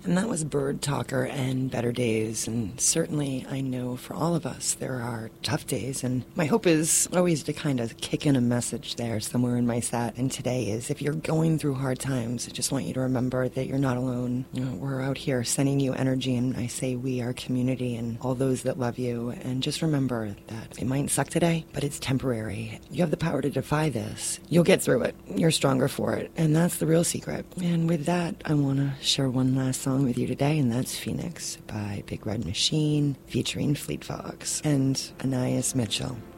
And that was Bird Talker and Better Days. And certainly I know for all of us there are tough days. And my hope is always to kind of kick in a message there somewhere in my set. And today is if you're going through hard times, I just want you to remember that you're not alone. You know, we're out here sending you energy. And I say we, our community, and all those that love you. And just remember that it might suck today, but it's temporary. You have the power to defy this. You'll get through it. You're stronger for it. And that's the real secret. And with that, I want to share one last song with you today, and that's Phoenix by Big Red Machine featuring Fleet Fox and Anais Mitchell.